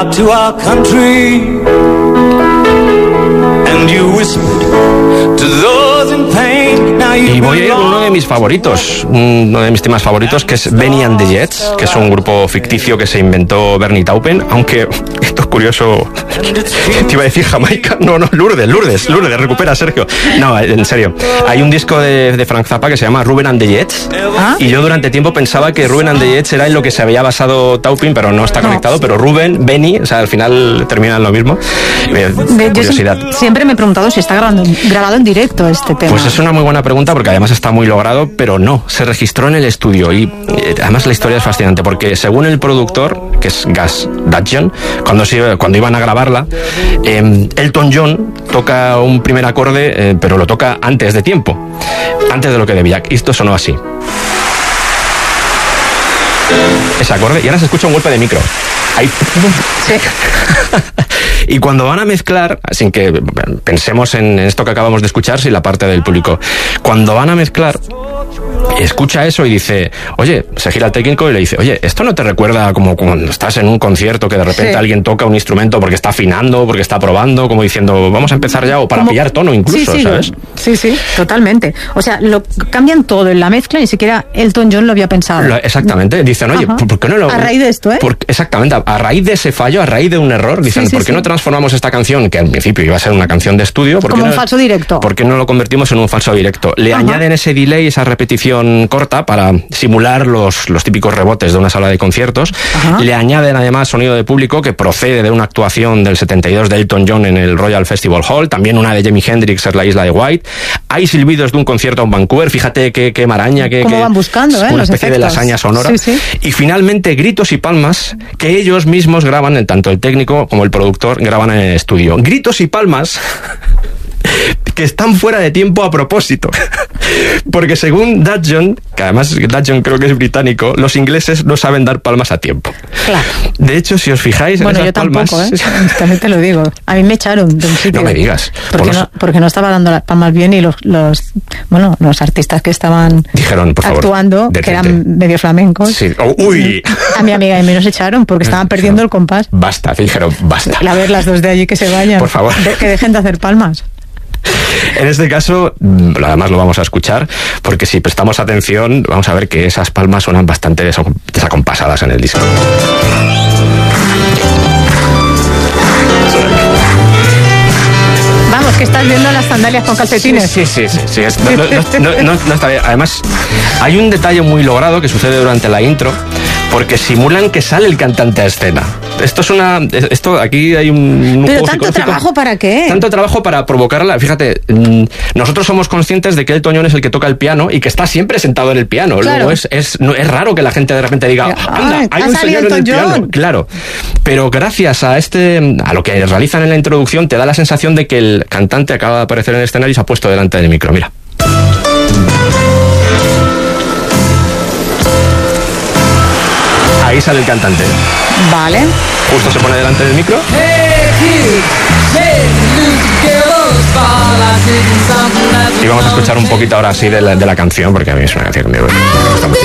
out to our country, and you whispered to those in pain. Now you Y voy a ir con uno de mis favoritos, uno de mis temas favoritos, que es Benny and the Jets, que es un grupo ficticio que se inventó Bernie Taupin, aunque esto es curioso. Te iba a decir Jamaica, no, Lourdes, recupera, Sergio. No, en serio, hay un disco de Frank Zappa que se llama Ruben and the Jets, y yo durante tiempo pensaba que Ruben and the Jets era en lo que se había basado Taupin, pero no está conectado, pero Ruben, Benny, o sea, al final terminan lo mismo. Curiosidad. Yo siempre me he preguntado si está grabado en directo este tema. Pues es una muy buena pregunta, porque además está muy logrado, pero no, se registró en el estudio, y además la historia es fascinante, porque según el productor, que es Gus Dudgeon, cuando iban a grabarla, Elton John toca un primer acorde, pero lo toca antes de tiempo, antes de lo que debía, y esto sonó así. Ese acorde, y ahora se escucha un golpe de micro. Ahí. Sí. Y cuando van a mezclar, sin que pensemos en esto que acabamos de escuchar, si la parte del público, cuando van a mezclar, escucha eso y dice, oye, se gira al técnico y le dice, oye, ¿esto no te recuerda como cuando estás en un concierto que de repente alguien toca un instrumento porque está afinando, porque está probando, como diciendo, vamos a empezar ya, o para pillar tono incluso, ¿sabes? Sí, totalmente. O sea, lo cambian todo en la mezcla, ni siquiera Elton John lo había pensado. Exactamente. Dicen, oye, ¿por qué no lo...? A raíz de esto, Exactamente. A raíz de ese fallo, a raíz de un error, dicen, ¿por qué no transformamos esta canción, que al principio iba a ser una canción de estudio, como un falso directo? ¿Por qué no lo convertimos en un falso directo? Le añaden ese delay, esa repetición corta para simular los típicos rebotes de una sala de conciertos. Le añaden además sonido de público que procede de una actuación del 72 de Elton John en el Royal Festival Hall, también una de Jimi Hendrix en la isla de White. Hay silbidos de un concierto en Vancouver, fíjate qué maraña, cómo van buscando, una especie de lasaña sonora. Y finalmente gritos y palmas que ellos mismos graban, tanto el técnico como el productor graban en el estudio. Gritos y palmas que están fuera de tiempo a propósito, porque según Dudgeon, que además Dudgeon creo que es británico, los ingleses no saben dar palmas a tiempo. Claro. De hecho, si os fijáis en esas palmas... Bueno, yo tampoco, también te lo digo. A mí me echaron de un sitio. No me digas. Porque no estaba dando las palmas bien, y los artistas que estaban dijeron, por favor, actuando, detente, que eran medio flamencos, uy, a mi amiga y me los echaron porque estaban perdiendo el compás. Basta, dijeron, basta. A ver, las dos de allí que se vayan. Por favor. Que dejen de hacer palmas. En este caso, además lo vamos a escuchar, porque si prestamos atención, vamos a ver que esas palmas suenan bastante desacompasadas en el disco. Vamos, que estás viendo las sandalias con calcetines. Sí. No está bien. Además, hay un detalle muy logrado que sucede durante la intro, porque simulan que sale el cantante a escena. Esto aquí hay un pero tanto trabajo ¿para qué? Tanto trabajo para provocarla. Fíjate, nosotros somos conscientes de que Elton John es el que toca el piano y que está siempre sentado en el piano. Claro. Luego es raro que la gente de repente diga, anda, hay un señor en el piano. Claro. Pero gracias a lo que realizan en la introducción, te da la sensación de que el cantante acaba de aparecer en el escenario y se ha puesto delante del micro. Mira. Ahí sale el cantante. Vale. Justo se pone delante del micro. Y vamos a escuchar un poquito ahora sí de la canción, porque a mí es una canción que me gusta mucho.